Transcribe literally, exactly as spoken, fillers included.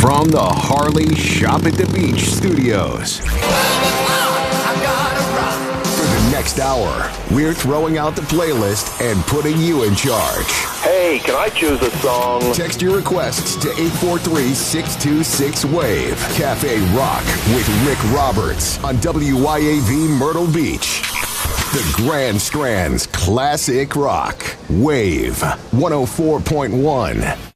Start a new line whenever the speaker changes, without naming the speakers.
From the Harley Shop at the Beach studios. For the next hour, we're throwing out the playlist and putting you in charge.
Hey, can I choose a song?
Text your requests to eight four three, six two six, WAVE. Cafe Rock with Rick Roberts on W Y A V Myrtle Beach. The Grand Strand's Classic Rock. WAVE one oh four point one.